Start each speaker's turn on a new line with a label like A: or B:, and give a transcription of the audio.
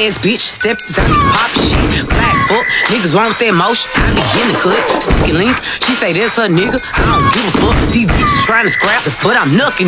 A: ass bitch, step out me pop shit. Glass fuck, niggas wrong with that motion. I be in the cut, sneaky link. She say that's her nigga. I don't give a fuck. These bitches trying to scrap the foot I'm knucking.